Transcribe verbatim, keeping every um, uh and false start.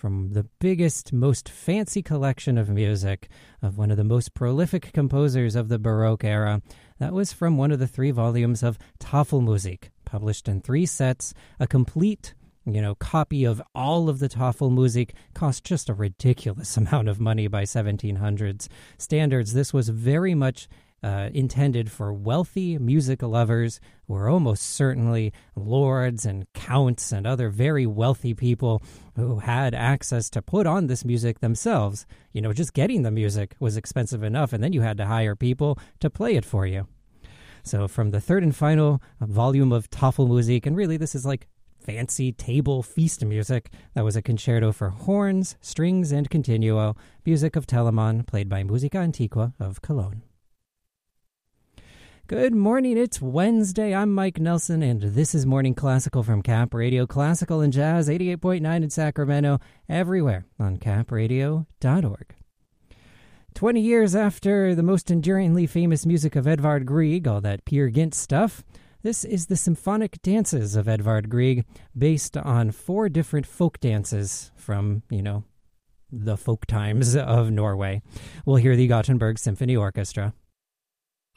from the biggest, most fancy collection of music of one of the most prolific composers of the Baroque era. That was from one of the three volumes of Tafelmusik, published in three sets. A complete, you know, copy of all of the Tafelmusik cost just a ridiculous amount of money by seventeen hundreds standards. This was very much Uh, intended for wealthy music lovers who are almost certainly lords and counts and other very wealthy people who had access to put on this music themselves. You know, just getting the music was expensive enough, and then you had to hire people to play it for you. So from the third and final volume of Tafelmusik, and really this is like fancy table feast music, that was a concerto for horns, strings, and continuo, music of Telemann, played by Musica Antiqua of Cologne. Good morning, it's Wednesday. I'm Mike Nelson, and this is Morning Classical from Cap Radio, classical and jazz, eighty-eight point nine in Sacramento, everywhere on cap radio dot org. Twenty years after the most enduringly famous music of Edvard Grieg, all that Peer Gynt stuff, this is the symphonic dances of Edvard Grieg, based on four different folk dances from, you know, the folk times of Norway. We'll hear the Gothenburg Symphony Orchestra.